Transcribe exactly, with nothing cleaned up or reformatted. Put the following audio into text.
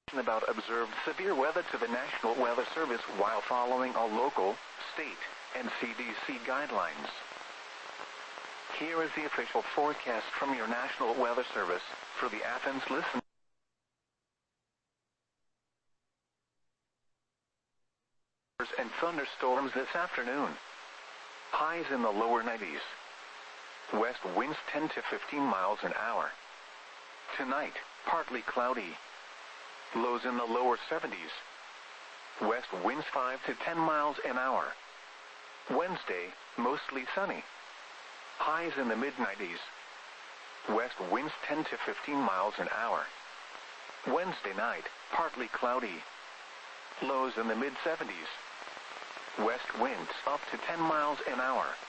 About observed severe weather to the National Weather Service while following all local, state, and C D C guidelines. Here is the official forecast from your National Weather Service for the Athens listeners and thunderstorms this afternoon. Highs in the lower nineties. West winds ten to fifteen miles an hour. Tonight, partly cloudy. Lows in the lower seventies. West winds five to ten miles an hour. Wednesday, mostly sunny. Highs in the mid nineties. West winds ten to fifteen miles an hour. Wednesday night, partly cloudy. Lows in the mid seventies. West winds up to ten miles an hour.